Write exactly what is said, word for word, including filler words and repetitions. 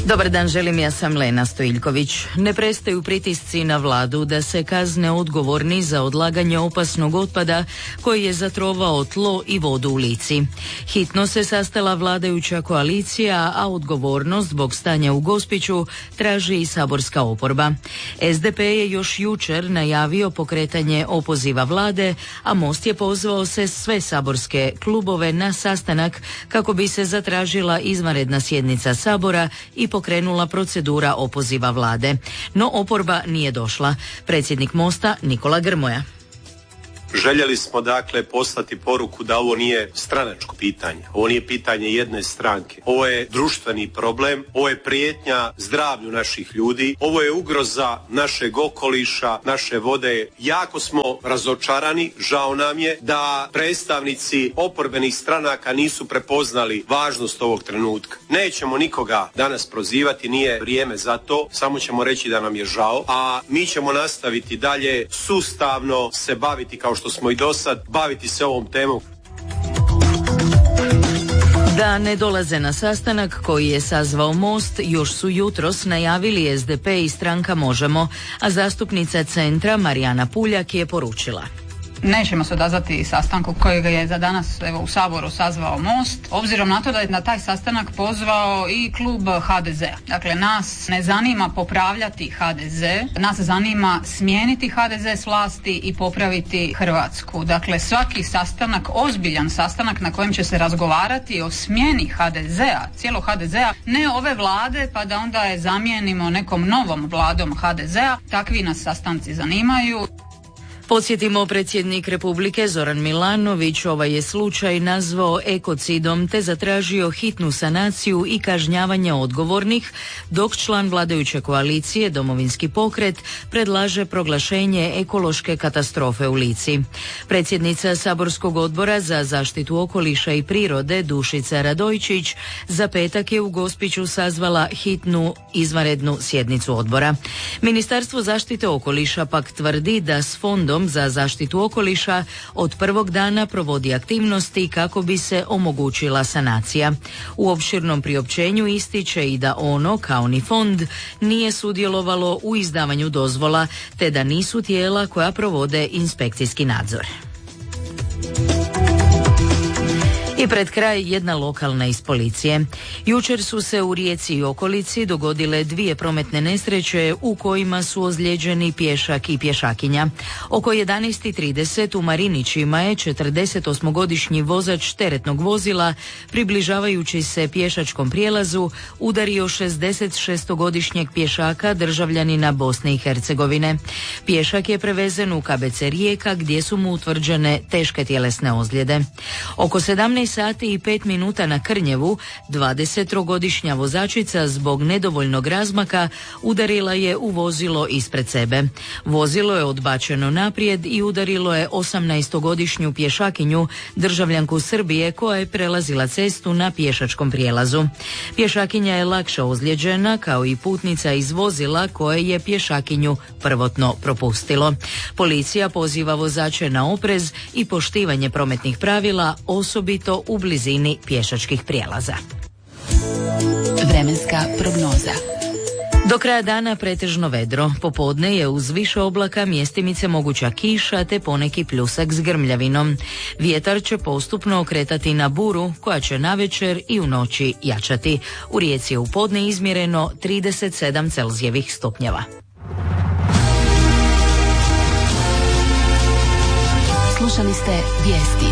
Dobar dan, želim, ja sam Lena Stojiljković. Ne prestaju pritisci na vladu da se kazne odgovorni za odlaganje opasnog otpada koji je zatrovao tlo i vodu u Lici. Hitno se sastala vladajuća koalicija, a odgovornost zbog stanja u Gospiću traži i saborska oporba. S D P je još jučer najavio pokretanje opoziva vlade, a Most je pozvao se sve saborske klubove na sastanak kako bi se zatražila izvanredna sjednica Sabora i pokrenula procedura opoziva vlade. No oporba nije došla. Predsjednik Mosta Nikola Grmoja. Željeli smo dakle poslati poruku da ovo nije stranačko pitanje, ovo nije pitanje jedne stranke, ovo je društveni problem, ovo je prijetnja zdravlju naših ljudi, ovo je ugroza našeg okoliša, naše vode. Jako smo razočarani, žao nam je da predstavnici oporbenih stranaka nisu prepoznali važnost ovog trenutka. Nećemo nikoga danas prozivati, nije vrijeme za to, samo ćemo reći da nam je žao, a mi ćemo nastaviti dalje sustavno se baviti kao što smo i do sad, baviti se ovom temom. Da ne dolaze na sastanak koji je sazvao Most, još su jutros najavili S D P i stranka Možemo, a zastupnica Centra Marijana Puljak je poručila: nećemo se odazvati sastanku kojega je za danas evo, u Saboru sazvao Most, obzirom na to da je na taj sastanak pozvao i klub H D Z-a. Dakle, nas ne zanima popravljati H D Z, nas zanima smijeniti H D Z s vlasti i popraviti Hrvatsku. Dakle, svaki sastanak, ozbiljan sastanak na kojem će se razgovarati o smjeni H D Z-a, cijelo H D Z-a, ne ove vlade pa da onda je zamijenimo nekom novom vladom H D Z-a, takvi nas sastanci zanimaju. Podsjetimo, predsjednik Republike Zoran Milanović ovaj je slučaj nazvao ekocidom te zatražio hitnu sanaciju i kažnjavanje odgovornih, dok član vladajuće koalicije Domovinski pokret predlaže proglašenje ekološke katastrofe u Lici. Predsjednica saborskog odbora za zaštitu okoliša i prirode Dušica Radojčić za petak je u Gospiću sazvala hitnu izvanrednu sjednicu odbora. Ministarstvo zaštite okoliša pak tvrdi da s fondom za zaštitu okoliša od prvog dana provodi aktivnosti kako bi se omogućila sanacija. U opširnom priopćenju ističe i da ono, kao ni fond, nije sudjelovalo u izdavanju dozvola, te da nisu tijela koja provode inspekcijski nadzor. I pred kraj jedna lokalna iz policije. Jučer su se u Rijeci i okolici dogodile dvije prometne nesreće u kojima su ozlijeđeni pješak i pješakinja. Oko jedanaest i trideset u Marinićima je četrdesetosmogodišnji vozač teretnog vozila, približavajući se pješačkom prijelazu, udario šezdesetšestogodišnjeg pješaka državljanina Bosne i Hercegovine. Pješak je prevezen u K B C Rijeka gdje su mu utvrđene teške tjelesne ozljede. Oko sedamnaest sati i pet minuta na Krnjevu dvadesettrogodišnja vozačica zbog nedovoljnog razmaka udarila je u vozilo ispred sebe. Vozilo je odbačeno naprijed i udarilo je osamnaestogodišnju pješakinju, državljanku Srbije, koja je prelazila cestu na pješačkom prijelazu. Pješakinja je lakše ozlijeđena, kao i putnica iz vozila koje je pješakinju prvotno propustilo. Policija poziva vozače na oprez i poštivanje prometnih pravila, osobito u blizini pješačkih prijelaza. Vremenska prognoza. Do kraja dana pretežno vedro. Popodne je uz više oblaka mjestimice moguća kiša te poneki pljusak s grmljavinom. Vjetar će postupno okretati na buru koja će navečer i u noći jačati. U Rijeci je u podne izmjereno trideset sedam Celzijevih stupnjeva. Slušali ste vijesti.